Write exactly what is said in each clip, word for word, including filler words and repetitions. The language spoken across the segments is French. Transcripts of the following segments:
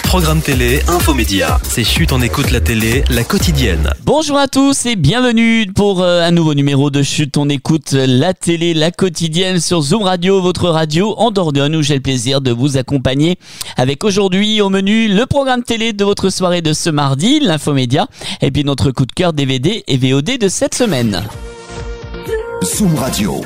Programme télé, infomédia. C'est Chut, on écoute la télé, la quotidienne. Bonjour à tous et bienvenue pour euh, un nouveau numéro de Chut, on écoute la télé, la quotidienne sur Zoom Radio, votre radio en Dordogne, où j'ai le plaisir de vous accompagner avec aujourd'hui au menu le programme télé de votre soirée de ce mardi, l'infomédia, et puis notre coup de cœur D V D et V O D de cette semaine. Zoom Radio.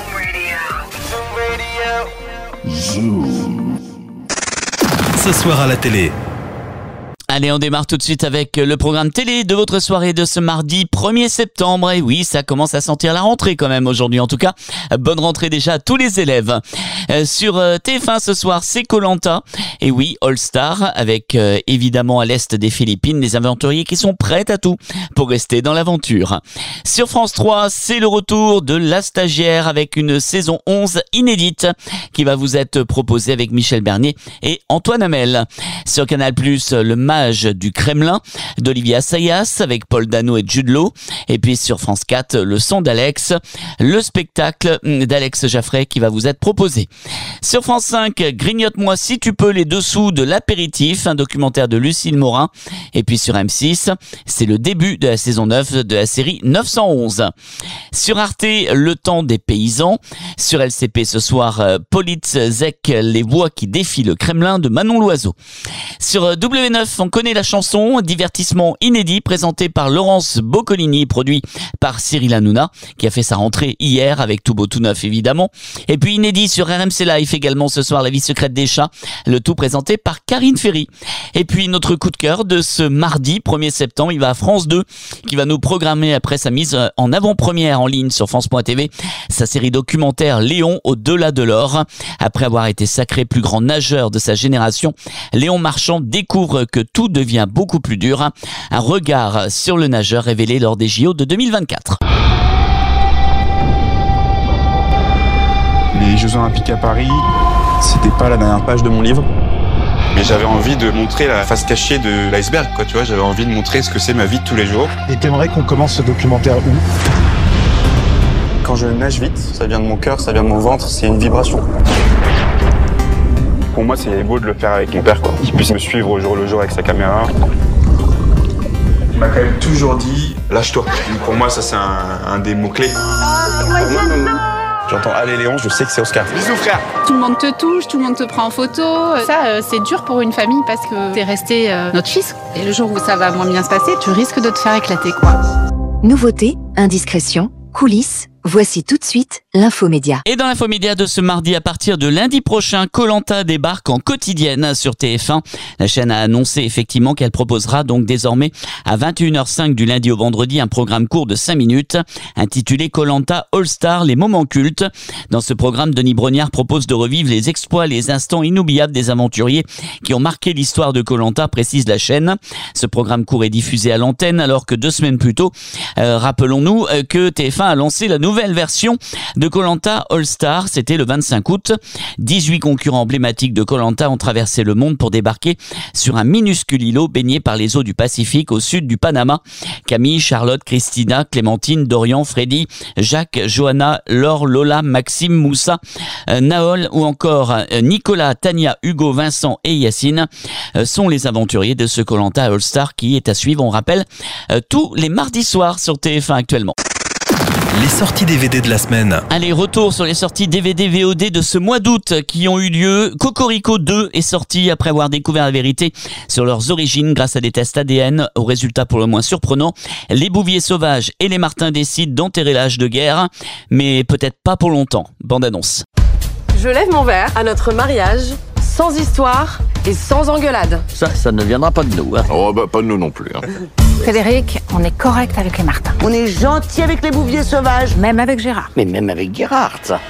Zoom. Ce soir à la télé. Allez, on démarre tout de suite avec le programme télé de votre soirée de ce mardi premier septembre. Et oui, ça commence à sentir la rentrée quand même aujourd'hui. En tout cas, bonne rentrée déjà à tous les élèves. Euh, sur euh, T F un ce soir, c'est Koh-Lanta. Et oui, All Star, avec euh, évidemment à l'est des Philippines, les aventuriers qui sont prêts à tout pour rester dans l'aventure. Sur France trois, c'est le retour de La Stagiaire avec une saison onze inédite qui va vous être proposée avec Michel Bernier et Antoine Hamel. Sur Canal plus, le Mage du Kremlin d'Olivier Assayas avec Paul Dano et Jude Law. Et puis sur France quatre, le son d'Alex, le spectacle d'Alex Jaffray qui va vous être proposé. Sur France cinq, Grignote-moi si tu peux les dessous de l'apéritif, un documentaire de Lucille Morin. Et puis sur M six, c'est le début de la saison neuf de la série neuf cent onze. Sur Arte, le temps des paysans. Sur L C P ce soir, Politzek, les voix qui défient le Kremlin de Manon Loiseau. Sur W neuf, on connaît la chanson, divertissement inédit présenté par Laurence Boccolini, produit par Cyril Hanouna, qui a fait sa rentrée hier avec Tout beau tout neuf évidemment. Et puis inédit sur R M C Live également ce soir, La vie secrète des chats, le tout présenté par Karine Ferry. Et puis notre coup de cœur de ce mardi premier septembre, il va à France deux, qui va nous programmer après sa mise en avant-première en ligne sur France point T V, sa série documentaire Léon au-delà de l'or. Après avoir été sacré plus grand nageur de sa génération, Léon Marchand découvre que tout devient beaucoup plus dur. Un regard sur le nageur révélé lors des J O de deux mille vingt-quatre. Les Jeux Olympiques à Paris, c'était pas la dernière page de mon livre. Mais j'avais envie de montrer la face cachée de l'iceberg, quoi, tu vois. J'avais envie de montrer ce que c'est ma vie de tous les jours. Et t'aimerais qu'on commence ce documentaire où ? Quand je nage vite, ça vient de mon cœur, ça vient de mon ventre, c'est une vibration. Pour moi, c'est beau de le faire avec mon père, quoi. Qu'il puisse me suivre au jour le jour avec sa caméra. Il m'a quand même toujours dit, lâche-toi. Pour moi, ça, c'est un, un des mots-clés. J'entends allez Léon, je sais que c'est Oscar. Bisous frère. Tout le monde te touche, tout le monde te prend en photo. Ça, euh, c'est dur pour une famille parce que t'es resté euh, notre fils. Et le jour où ça va moins bien se passer, tu risques de te faire éclater, quoi. Nouveautés, indiscrétions, coulisses. Voici tout de suite l'infomédia. Et dans l'infomédia de ce mardi, à partir de lundi prochain, Koh-Lanta débarque en quotidienne sur T F un. La chaîne a annoncé effectivement qu'elle proposera donc désormais à vingt et une heures cinq du lundi au vendredi un programme court de cinq minutes intitulé Koh-Lanta All Star, les moments cultes. Dans ce programme, Denis Brognard propose de revivre les exploits, les instants inoubliables des aventuriers qui ont marqué l'histoire de Koh-Lanta, précise la chaîne. Ce programme court est diffusé à l'antenne alors que deux semaines plus tôt, euh, rappelons-nous euh, que T F un a lancé la nouvelle nouvelle version de Koh-Lanta All Star, c'était le vingt-cinq août. dix-huit concurrents emblématiques de Koh-Lanta ont traversé le monde pour débarquer sur un minuscule îlot baigné par les eaux du Pacifique au sud du Panama. Camille, Charlotte, Christina, Clémentine, Dorian, Freddy, Jacques, Johanna, Laure, Lola, Maxime, Moussa, euh, Naol ou encore euh, Nicolas, Tania, Hugo, Vincent et Yacine euh, sont les aventuriers de ce Koh-Lanta All Star qui est à suivre, on rappelle, euh, tous les mardis soirs sur T F un actuellement. Les sorties D V D de la semaine. Allez, retour sur les sorties D V D V O D de ce mois d'août qui ont eu lieu. Cocorico deux est sorti après avoir découvert la vérité sur leurs origines grâce à des tests A D N aux résultats pour le moins surprenants. Les Bouviers sauvages et les Martins décident d'enterrer l'âge de guerre, mais peut-être pas pour longtemps. Bande annonce. Je lève mon verre à notre mariage, sans histoire et sans engueulade. Ça, ça ne viendra pas de nous. Hein. Oh, bah, pas de nous non plus. Hein. Frédéric, on est correct avec les Martins. On est gentil avec les Bouviers sauvages. Même avec Gérard. Mais même avec Gérard, ça.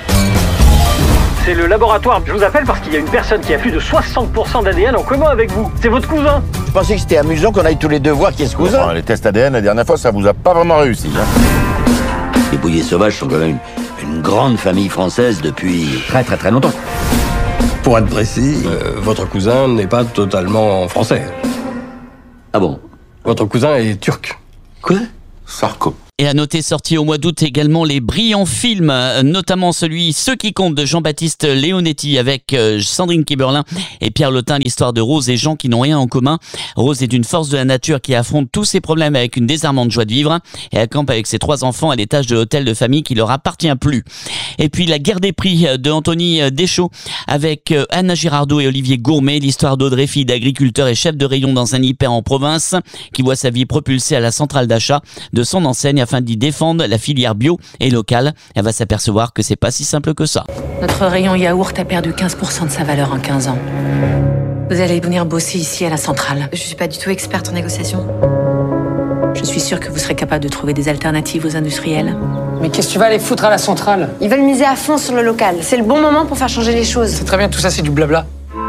C'est le laboratoire. Je vous appelle parce qu'il y a une personne qui a plus de soixante pour cent d'A D N en commun avec vous. C'est votre cousin. Je pensais que c'était amusant qu'on aille tous les deux voir qui est ce cousin. Enfin, les tests A D N, la dernière fois, ça vous a pas vraiment réussi. Hein. Les Bouviers sauvages sont quand même une, une grande famille française depuis très très très longtemps. Pour être précis, euh, votre cousin n'est pas totalement français. Ah bon? Votre cousin est turc. Quoi? Sarko. Et à noter, sorti au mois d'août également les brillants films, notamment celui Ceux qui comptent de Jean-Baptiste Leonetti avec Sandrine Kiberlin et Pierre Lotin, l'histoire de Rose et Jean qui n'ont rien en commun. Rose est une force de la nature qui affronte tous ses problèmes avec une désarmante joie de vivre et accampe avec ses trois enfants à l'étage de l'hôtel de famille qui leur appartient plus. Et puis La guerre des prix de Anthony Deschaux avec Anna Girardot et Olivier Gourmet, l'histoire d'Audrey, fille d'agriculteur et chef de rayon dans un hyper en province qui voit sa vie propulsée à la centrale d'achat de son enseigne afin d'y défendre la filière bio et locale. Elle va s'apercevoir que c'est pas si simple que ça. Notre rayon yaourt a perdu quinze pour cent de sa valeur en quinze ans. Vous allez venir bosser ici à la centrale. Je suis pas du tout experte en négociation. Je suis sûre que vous serez capable de trouver des alternatives aux industriels. Mais qu'est-ce que tu vas aller foutre à la centrale? Ils veulent miser à fond sur le local. C'est le bon moment pour faire changer les choses. C'est très bien, tout ça c'est du blabla.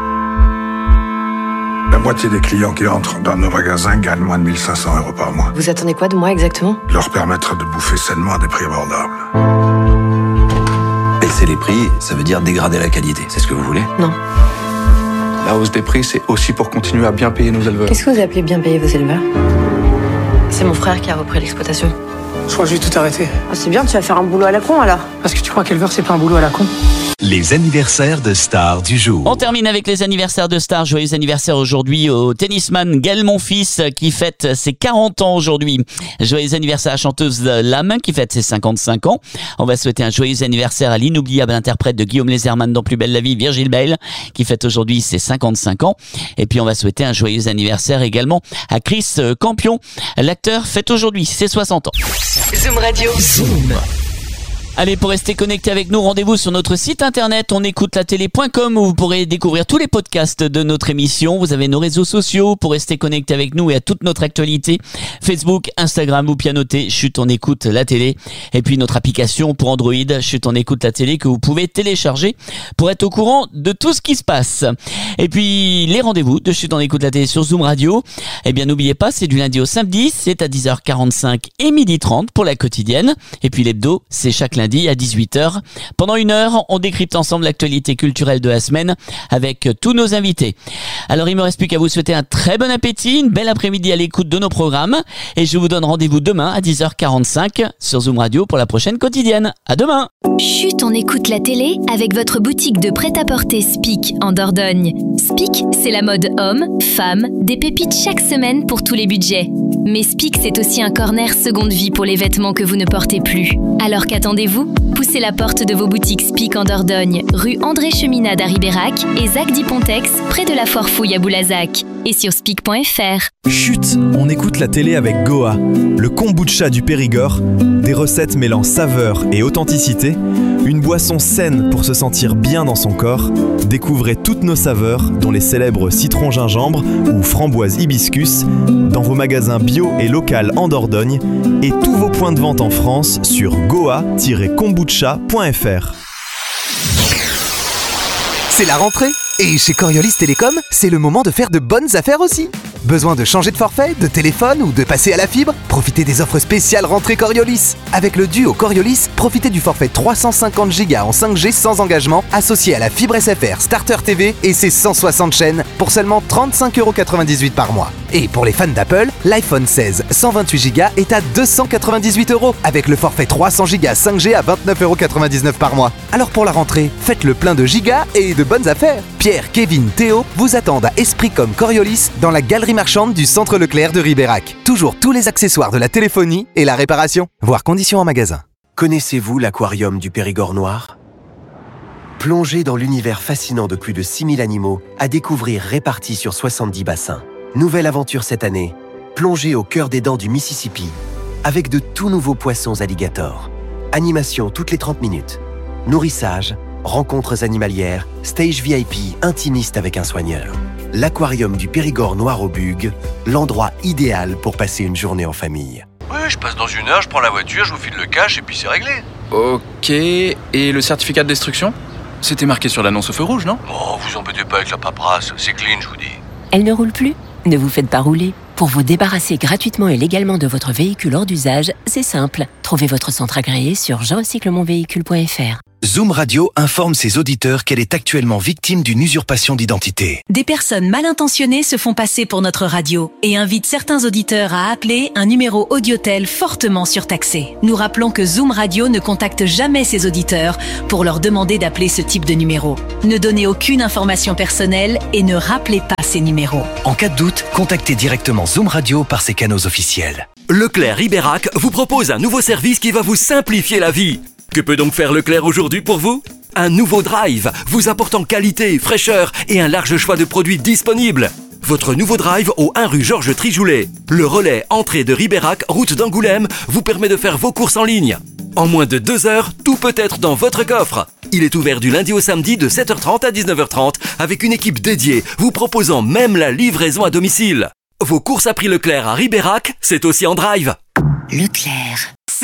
La moitié des clients qui entrent dans nos magasins gagnent moins de mille cinq cents euros par mois. Vous attendez quoi de moi exactement? Leur permettre de bouffer sainement à des prix abordables. Baisser les prix, ça veut dire dégrader la qualité. C'est ce que vous voulez? Non. La hausse des prix, c'est aussi pour continuer à bien payer nos éleveurs. Qu'est-ce que vous appelez bien payer vos éleveurs? C'est mon frère qui a repris l'exploitation. Je crois que je vais tout arrêter. Ah, c'est bien, tu vas faire un boulot à la con alors. Parce que tu crois qu'éleveur c'est pas un boulot à la con? Les anniversaires de stars du jour. On termine avec les anniversaires de stars. Joyeux anniversaire aujourd'hui au tennisman Gaël Monfils qui fête ses quarante ans aujourd'hui. Joyeux anniversaire à la chanteuse Lame qui fête ses cinquante-cinq ans. On va souhaiter un joyeux anniversaire à l'inoubliable interprète de Guillaume Lézerman dans Plus belle la vie, Virgile Bale, qui fête aujourd'hui ses cinquante-cinq ans. Et puis on va souhaiter un joyeux anniversaire également à Chris Campion. L'acteur fête aujourd'hui ses soixante ans. Zoom Radio. Zoom. Allez, pour rester connecté avec nous, rendez-vous sur notre site internet on écoute la télé point com où vous pourrez découvrir tous les podcasts de notre émission. Vous avez nos réseaux sociaux pour rester connecté avec nous et à toute notre actualité. Facebook, Instagram ou pianoté, Chut on écoute la télé. Et puis notre application pour Android, Chut on écoute la télé, que vous pouvez télécharger pour être au courant de tout ce qui se passe. Et puis les rendez-vous de Chut on écoute la télé sur Zoom Radio. Eh bien n'oubliez pas, c'est du lundi au samedi, c'est à dix heures quarante-cinq et midi trente pour la quotidienne. Et puis l'hebdo, c'est chaque lundi à dix-huit heures. Pendant une heure, on décrypte ensemble l'actualité culturelle de la semaine avec tous nos invités. Alors, il me reste plus qu'à vous souhaiter un très bon appétit, une belle après-midi à l'écoute de nos programmes et je vous donne rendez-vous demain à dix heures quarante-cinq sur Zoom Radio pour la prochaine quotidienne. À demain! Chut, on écoute la télé avec votre boutique de prêt-à-porter Spic en Dordogne. Spic, c'est la mode homme, femme, des pépites chaque semaine pour tous les budgets. Mais Spic, c'est aussi un corner seconde vie pour les vêtements que vous ne portez plus. Alors qu'attendez-vous? Poussez la porte de vos boutiques Spic en Dordogne, rue André Cheminade à Ribérac et Zac Dipontex, près de la Foire Fouille à Boulazac. Et sur spic point f r. Chut, on écoute la télé avec Goa, le kombucha du Périgord, des recettes mêlant saveur et authenticité, une boisson saine pour se sentir bien dans son corps. Découvrez toutes nos saveurs, dont les célèbres citron gingembre ou framboise hibiscus, dans vos magasins bio et local en Dordogne et tous vos points de vente en France sur goa tiret kombucha point f r. C'est la rentrée et chez Coriolis Télécom, c'est le moment de faire de bonnes affaires aussi. Besoin de changer de forfait, de téléphone ou de passer à la fibre? Profitez des offres spéciales rentrée Coriolis. Avec le duo Coriolis, profitez du forfait trois cent cinquante giga en cinq G sans engagement, associé à la fibre S F R Starter T V et ses cent soixante chaînes pour seulement trente-cinq euros quatre-vingt-dix-huit par mois. Et pour les fans d'Apple, l'iPhone seize cent vingt-huit giga est à deux cent quatre-vingt-dix-huit euros avec le forfait trois cents giga cinq G à vingt-neuf euros quatre-vingt-dix-neuf par mois. Alors pour la rentrée, faites le plein de gigas et de bonnes affaires. Pierre, Kevin, Théo vous attendent à Esprit comme Coriolis dans la galerie marchande du Centre Leclerc de Ribérac. Toujours tous les accessoires de la téléphonie et la réparation. Voir conditions en magasin. Connaissez-vous l'aquarium du Périgord noir? Plongez dans l'univers fascinant de plus de six mille animaux à découvrir répartis sur soixante-dix bassins. Nouvelle aventure cette année, plongez au cœur des dents du Mississippi avec de tout nouveaux poissons alligators. Animation toutes les trente minutes. Nourrissage, rencontres animalières, stage V I P intimiste avec un soigneur. L'aquarium du Périgord noir au Bug, l'endroit idéal pour passer une journée en famille. Oui, je passe dans une heure, je prends la voiture, je vous file le cash et puis c'est réglé. Ok, et le certificat de destruction? C'était marqué sur l'annonce au feu rouge, non? Oh, vous embêtez pas avec la paperasse, c'est clean, je vous dis. Elle ne roule plus? Ne vous faites pas rouler. Pour vous débarrasser gratuitement et légalement de votre véhicule hors d'usage, c'est simple. Trouvez votre centre agréé sur je recycle mon véhicule point f r. Zoom Radio informe ses auditeurs qu'elle est actuellement victime d'une usurpation d'identité. Des personnes mal intentionnées se font passer pour notre radio et invitent certains auditeurs à appeler un numéro audiotel fortement surtaxé. Nous rappelons que Zoom Radio ne contacte jamais ses auditeurs pour leur demander d'appeler ce type de numéro. Ne donnez aucune information personnelle et ne rappelez pas ces numéros. En cas de doute, contactez directement Zoom Radio par ses canaux officiels. Leclerc Ribérac vous propose un nouveau service qui va vous simplifier la vie. Que peut donc faire Leclerc aujourd'hui pour vous ? Un nouveau drive, vous apportant qualité, fraîcheur et un large choix de produits disponibles. Votre nouveau drive au un rue Georges Trijoulet. Le relais entrée de Ribérac, route d'Angoulême, vous permet de faire vos courses en ligne. En moins de deux heures, tout peut être dans votre coffre. Il est ouvert du lundi au samedi de sept heures trente à dix-neuf heures trente avec une équipe dédiée, vous proposant même la livraison à domicile. Vos courses à prix Leclerc à Ribérac, c'est aussi en drive. Leclerc.